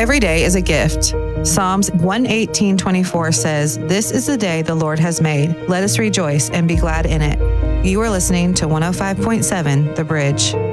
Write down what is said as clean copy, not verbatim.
Every day is a gift. Psalms 118:24 says, "This is the day the Lord has made. Let us rejoice and be glad in it." You are listening to 105.7 The Bridge.